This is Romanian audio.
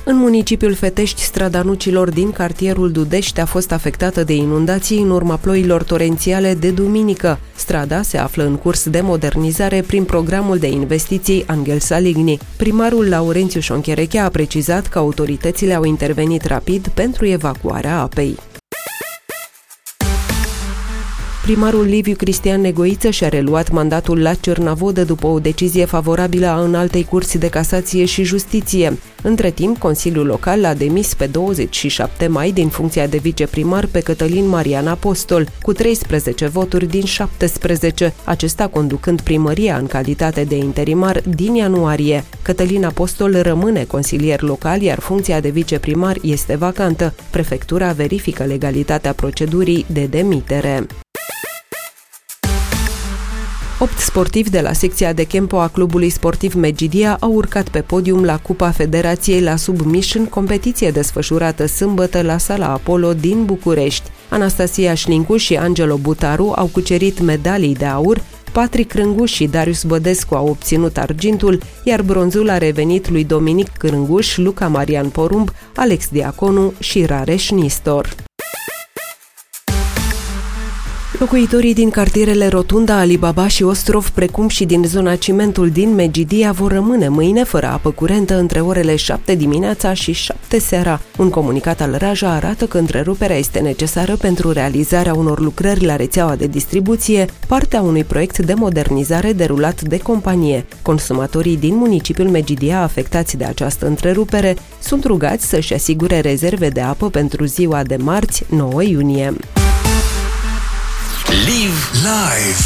În municipiul Fetești, strada Nucilor din cartierul Dudești a fost afectată de inundații în urma ploilor torențiale de duminică. Strada se află în curs de modernizare prin programul de investiții Angel Saligny. Primarul Laurențiu Șoncherechea a precizat că autoritățile au intervenit rapid pentru evacuarea apei. Primarul Liviu Cristian Negoiță și-a reluat mandatul la Cernavodă după o decizie favorabilă a Înaltei Curți de Casație și Justiție. Între timp, Consiliul Local l-a demis pe 27 mai din funcția de viceprimar pe Cătălin Marian Apostol, cu 13 voturi din 17, acesta conducând primăria în calitate de interimar din ianuarie. Cătălin Apostol rămâne consilier local, iar funcția de viceprimar este vacantă. Prefectura verifică legalitatea procedurii de demitere. 8 sportivi de la secția de Kempo a clubului sportiv Medgidia au urcat pe podium la Cupa Federației la Submission, competiție desfășurată sâmbătă la Sala Apollo din București. Anastasia Șnincu și Angelo Butaru au cucerit medalii de aur, Patrick Crânguș și Darius Bădescu au obținut argintul, iar bronzul a revenit lui Dominic Crânguș, Luca Marian Porumb, Alex Diaconu și Rareș Nistor. Locuitorii din cartierele Rotunda, Alibaba și Ostrov, precum și din zona Cimentul din Medgidia, vor rămâne mâine fără apă curentă între orele 7 dimineața și 7 seara. Un comunicat al Raja arată că întreruperea este necesară pentru realizarea unor lucrări la rețeaua de distribuție, partea unui proiect de modernizare derulat de companie. Consumatorii din municipiul Medgidia afectați de această întrerupere sunt rugați să-și asigure rezerve de apă pentru ziua de marți, 9 iunie. Live live.